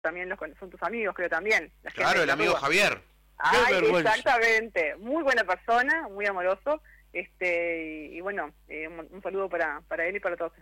también son tus amigos, creo también. Claro, el amigo Javier. Ay, exactamente, muy buena persona, muy amoroso, y bueno, un saludo para él y para todos.